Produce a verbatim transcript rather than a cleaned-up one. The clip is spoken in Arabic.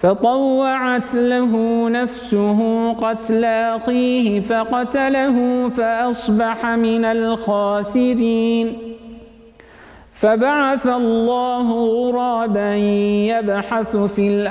فطوعت له نفسه قتل أخيه فقتله فأصبح من الخاسرين. فبعث الله غرابا يبحث في الأرض